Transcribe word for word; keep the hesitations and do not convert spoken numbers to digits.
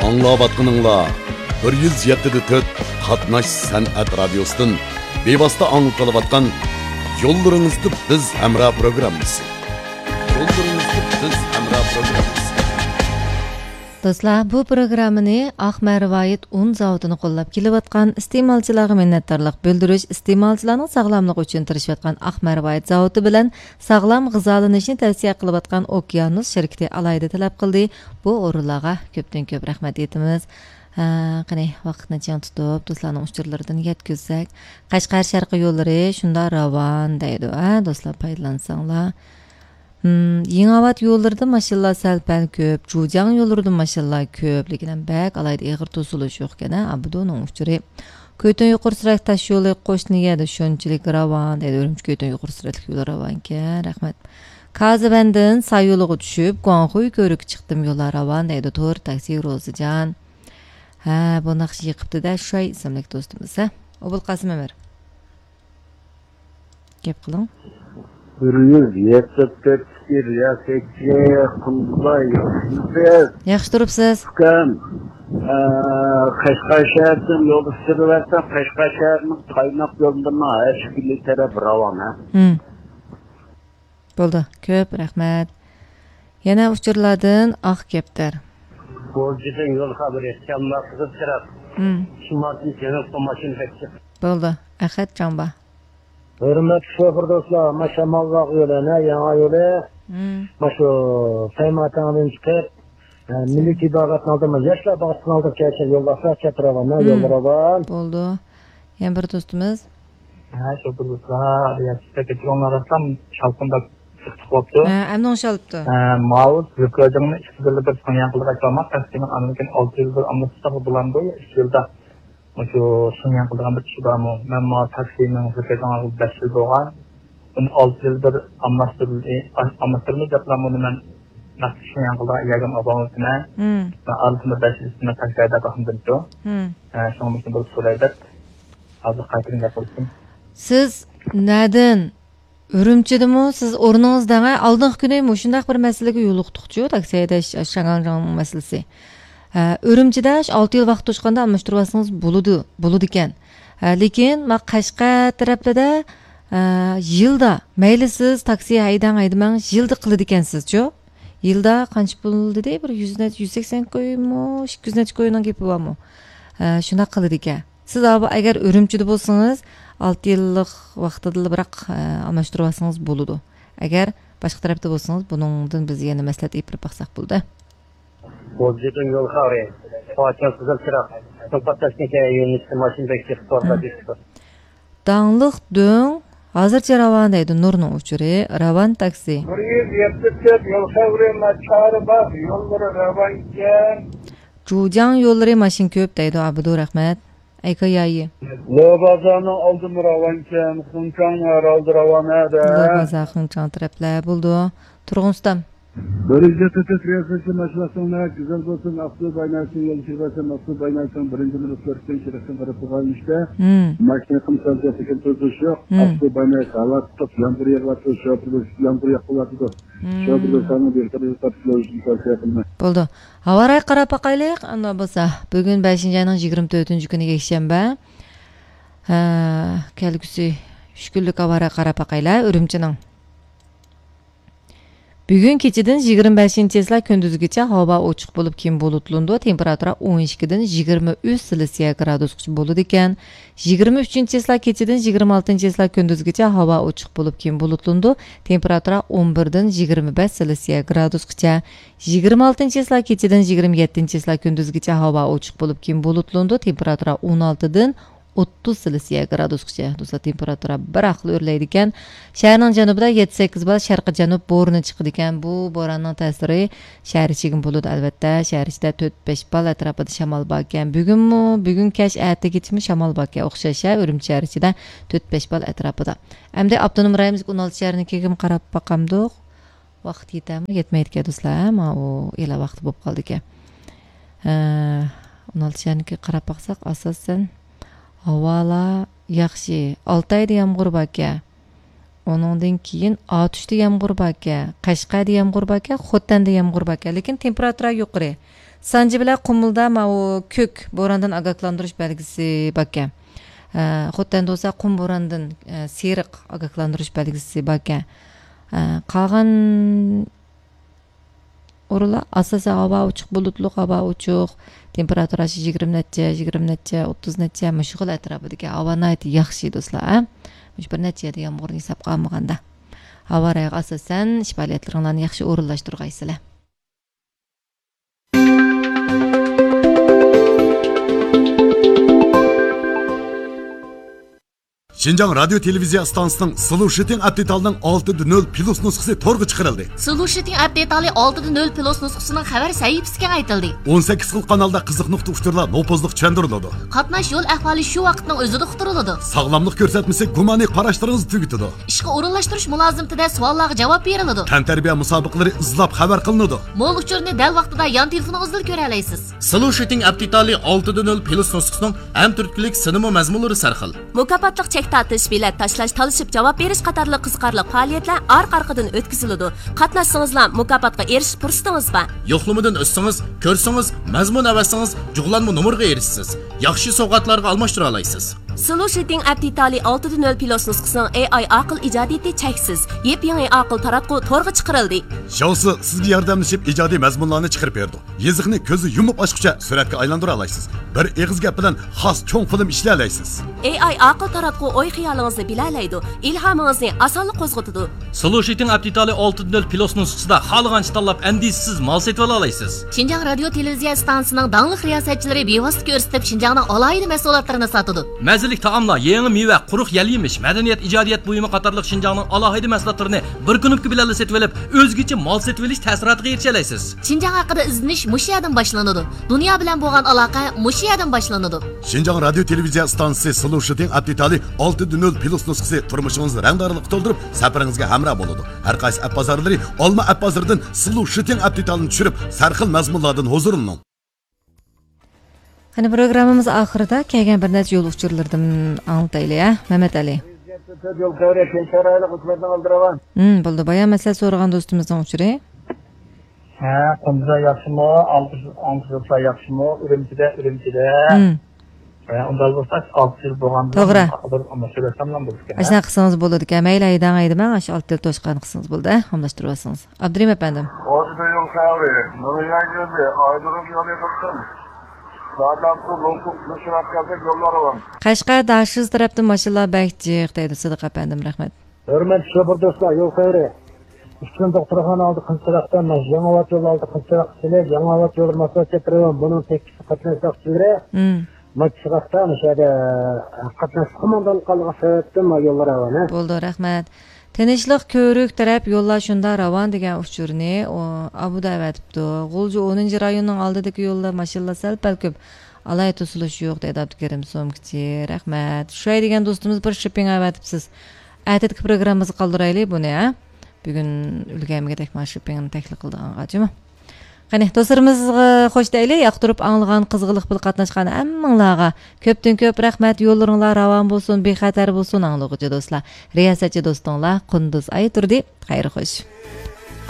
Аңлаватқаныңла bir yuz yetti nuqta to'rt Qatnash San'at Radiosu'dan bevosita anglatilayotgan Yo'llaringizda biz Hamra programmasi. Yo'llaringizda biz Hamra programmasi. Dostlar, bu programmani Ahmar Rivoyat un zavodini qo'llab kelayotgan iste'molchilarga minnatdorlik bildirish, iste'molchilarning sog'lomligi uchun tirishayotgan Ahmar Rivoyat zavodi bilan sog'lom g'izolanishni tavsiya qilayotgan Okeanus shirkati alayda talab qildi. Bu o'rinlarga ko'pdan ko'p rahmat aytamiz. Qani vaqtni chang tutib, do'stlarning uchurlaridan yetkazsak, Qashqar sharqi yo'llari shunda ravon deydi. Ha, do'stlar foydalansanglar. Hmm, Yengovat yo'llarida mashinalar sal-pal ko'p, Jujang yo'llarida mashinalar ko'p, lekin bak alayda ig'ir to'silish yo'q ekan, Abduning uchuri. Ko'yton yuqori surat tash yo'li qo'shniga shunchalik ravon deydi. Urumchi Ko'yton yuqori suratli yo'l ravonga, rahmat. Qazibandan Sayyo'liga tushib, Guangxuy ko'rik chiqdim yo'llar ravon deydi. To'g'ri taksi Ro'zijon. Ha, bu naqsh yiqibdi-da, Shay ismli do'stimiz, ha. Obul Qasim Amir. Gap qiling. bir yuz yetti to'rt riyosatchi Qulay yo'qsiz. Yaxshi turibsiz? Kam. Qashqar shahridan yo'l sürüversen Qashqar shahrining qaynoq yo'lidan har ikki taraf ravon, ha. Hmm. Bo'ldi. Ko'p rahmat. Yana uchurlardan oq gaplar. Borjidan yo'l xabari chamma qizib taraf. Hmm. Shumatni jenab mashina bekçi. Bo'ldi. Ahad Jamba. Hürmetli şoför dostlar, maşamallah yo'lana, yana yo'li. Hmm. Maşo Saymatandan chiqib, Milli Bag'atni oldima, yoshlar bag'atini olib kelsa yo'llar chatravanlar, yo'llar. Bo'ldi. Yana bir do'stimiz. Ha, shu do'stlar, yaxshitagi jonlardan shalqinda chiqibdi. Ha, amnon shalibdi. Ha, Maus yuqoridagi ikki bir so'ngan qilib aytmoq, tasdiqni aniqlik olti yuz bir amnistiyasi bilan bu ikki yilda Şu so'ngan qilgan bir kishi bormi? Men ma taksining hujjatini besh yil bo'lgan. Uni olti yil bir amnistiyani deplamini men nasib so'ngan qilgan yagam obamni. Hmm. Va altında besh yil taksida qildim-ku. Hmm. Ha, shuning uchun bir so'raydi. Hozir qaytadan gapirdim. Siz nadan Urumchidimi? Siz o'rningizdan oldingi kuni shunday bir masalaga yo'liqdiqchi, taksida shangan masalasi. Urumchida olti yil vaqt o'tganda almashtirsangiz bo'ladi, bo'ladi ekan. Lekin men Qashqar tarafida yilda mayli siz taksi haydang haydamang yilda qiladi ekansiz-ku. Yilda qancha pul dedi? Bir yuz sakson qo'ymi, ikki yuz qo'yning gapi bormi? Shuna qiladi ekan. Siz agar Urumchida bo'lsangiz olti yillik vaqtida biroq almashtirsangiz bo'ladi. Agar boshqa tarafda bo'lsangiz, buningdan biz yana maslahat aytib baqsaq bo'ldi. Borjidan yo'l xavri. Façan sizlar chiroq. To'xtatishga yo'lni mashina bekçi to'xtatdi. Danglik do'ng hozircha ravon deydi Nurning uchuri, ravon taksi. bir yuz yetti to'rt yo'l xavri machari bor, yo'llari ravonga. Jujang yo'llari mashin ko'p deydi Abdu Rahmat. Aykayayi. Lobazani oldim ravonga, Xunchang oldi ravonada. Lobaza Xunchang taraflar bo'ldi. Turg'unstam. bir yuz yetti to'rt riyosatchi mashinasini güzel bo'lsin, Aqsuv baynasini yo'l shirkati Aqsuv baynasining birinchi nusxasidan shirkatdan qarab qo'yilishda. Mashina qimmatga tekin to'sish yo'q. Aqsuv baynasi havo tutib, yomg'ir yog'adi, yomg'ir yog'adi. Sho'birda sani bertirib topshirishni tavsiya qilman. Bo'ldi. Havoray qarab boqaylik. Unda bo'lsa, bugun beshinchi oyning yigirma to'rtinchi kuni yakshanba. Ha, kelgusi uch kunlik havoray qarab boqaylar Urumchining. Bugun kechadan yigirma beshinchi chesla kunduzgacha havo ochiq bo'lib, keng bulutlundi. Temperatura o'n ikkidan yigirma uch Selsiya gradusgacha bo'ladi ekan. yigirma uchinchi chesla kechadan yigirma oltinchi chesla kunduzgacha havo ochiq bo'lib, keng bulutlundi. Temperatura o'n birdan yigirma besh Selsiya gradusgacha. yigirma oltinchi chesla kechadan yigirma yettinchi chesla kunduzgacha havo ochiq bo'lib, keng bulutlundi. Temperatura o'n oltidan o'ttiz Selsiya gradusgacha. Do'stlar, temperatura bir xil o'rlaydi ekan. Shaharning janubida yetti sakkiz bal, sharqi janub bo'roni chiqdi ekan. Bu bo'ronning ta'siri shahar ichiga bo'ladi albatta. Shahar ichida to'rt besh bal atrofida shamol bor ekan. Bugunmi, bugun kash ertagachmi shamol bor ekan. O'xshash Urumchi shahar ichida to'rt besh bal atrofida. Endi Abdunum rayonimizga o'n olti shaharnikiga qarab boqamdik. Vaqt yetami, yetmaydi ekan do'stlar. Ammo u ela vaqti bo'lib qoldi ekan. o'n olti shaharnikiga qarab boqsak, asosan havola yaxshi. olti oyda yomg'ir bor ekan. Onundan keyin Otishda yomg'ir bor ekan, Qashqarda yomg'ir bor ekan, Xotanda yomg'ir bor ekan, lekin temperatura yuqori. Sancı bilan Qumulda ma o ko'k bo'rondan ogohlantirish belgisi bor ekan. Xotdan bo'lsa qum bo'rondan seriq ogohlantirish belgisi bor ekan. Qolgan o'rinlar asosan havo ochiq, bulutli havo ochiq, temperaturasi yigirma necha, yigirma necha, o'ttiz necha mashg'ul atrofidagi havo nihoyat yaxshi do'stlar. Mush bir necha yomg'irni hisob qilmaganda. Havo rayog asosan ish faoliyatlaringlarni yaxshi o'rinlashtirgaysizlar. Şinjan Radyo Televiziya stansiyasining Solution Update'ning olti nol plus nusxasi to'rga chiqarildi. Solution Update'ning olti nol plus nusxasining xabar sahifasiga aytildi. o'n sakkiz xil kanalda qiziq nuqta uchurlar nopozliq tushuntiriladi. Qatnash yo'l ahvoli shu vaqtning o'zida uqtiriladi. Sog'lomlik ko'rsatmasi gumaniy qarashlaringizni tugitadi. Ishga o'rinlashtirish mulozimtida savollarga javob beriladi. Tantarbiya musobaqalari izlab xabar qilinadi. Mo'l uchurni dal vaqtida yon telefoningizda ko'ra olasiz. Solution Update'ning olti nol plus nusxasining ham turklik sinema mazmunlari sarxil. Mukofotliq chek tartish, bilet tashlash, talishib javob berish qatorli qiziqarli faoliyatlar orqa-orqadan o'tkaziladi. Qatnashsangizlar mukofotga erishish fursatingiz bor. Yo'qlamadan o'tsangiz, ko'rsangiz, mazmun avasangiz, jug'lanma nomerga erishsiz. Yaxshi sovg'atlarga almashtira olasiz. Solution Update'ning olti nol plus nusxasining A I aql ijodiyati cheksiz, yep-yangi aql taratqu to'rga chiqarildi. Shosi sizga yordamlashib ijodiy mazmunlarni chiqarib berdi. Yeziqni ko'zi yumib ochguncha suratga aylantira olasiz. Bir eg'iz gap bilan xos cho'ng film ishlay olasiz. A I aql taratqu o'y xiyolingizni bilalaydi, ilhomingizni osonlik qo'zg'atadi. Solution Update'ning olti nol plus nusxasida xohlagancha tanlab andisiz mal setib olasiz. Xinjiang Radio Televiziya stansiyasining dangliq riyosatchilari bevosita ko'rsatib Xinjiangning alohida mahsulotlarini sotadi. Mazalik taomlar, yangi meva, quruq yal yemish, madaniyat, ijodiyat buyumi qatorliq Xinjiangning alohida mahsulotlarini bir kunlik bilan setib olib, o'zgacha mal setib olish ta'siriga erisha olasiz. Xinjiang haqida izlanish mush yerdan boshlanadi. Dunyo bilan bo'lgan aloqa mush yerdan boshlanadi. Xinjiang Radio Televiziya stansiyasi Solution Update'ning olti nol plus nusxasi turmushingizni rangdorlik to'ldirib, safaringizga hamroh bo'ladi. Har qaysi app bozorlari Olma app bozoridan Solution Update'ni tushirib, sarxil mazmunlardan huzurilaning. Hani programımız ahırda kelgan bir necha yo'l uchurlardan anlataylik, ha, Mehmet Ali. Yo'l qavra kelishaylik, o'tlardan oldiraman. Hmm, bo'ldi. Bayan masala so'ragan do'stimizdan uchuri. Ha, Qumda yaxshimi, Anqirda yaxshimi, Urumchida, Urumchida. Hmm. Va unda bo'lsa olti yil bo'lgan. To'g'ri. Ammo so'rasam ham bo'ladi. Ashna qilsangiz bo'ladi ekan. Mayli aydan aydaman, ash olti yil to'shqan qilsangiz bo'ldi, hamlashtirib olsangiz. Abdurim apandim. Orada yo'l qavra. Nuriya geldi. Aydurum yo'l yaptım. Zaten bu lokuk nusrat kalacak yolları var. Qashqar dashiz tarafdan mashinalar bakjiq deydi Sidiq apandim, rahmat. Hurmatli shofir do'stlar, yo'l qavra. Üstün doktorxona oldi Qanchiraqdan, Yangiobod yo'l oldi Qanchiraq sizlar, Yangiobod yo'l masofaga turaman. Buning tekisi qatnashchilar. Hmm. Qanchiraqdan o'shada qatnash qo'mondonligiga saytdim yo'llar avana. Bo'ldi, rahmat. Tinchlik ko'rik taraf yo'llar shunda ravon degan uchurni Abu Da'vatibdi. G'ulji o'ninchi rayonning oldidagi yo'llar mashinalar sal-pal ko'p. Alay to'silish yo'q dedi Abdukarim So'mkichi. Rahmat. Shuay degan do'stimiz bir shipping aytibsiz. Aytdik programmamizni qoldiraylik buni, ha? Bugun ulgamiga tekma shippingni taklif qildigan-g'ajimi? Qani do'stlarimizga xo'sh deylik, yoqtirib anglagan qizg'iliq bil qatnashgan hammanglarga ko'pdan ko'p rahmat. Yo'llaringlar ravon bo'lsin, bexatar bo'lsin, anglovchi do'stlar. Riyosatchi do'stinglar Qunduz Ayturdi. Xayr xo'sh.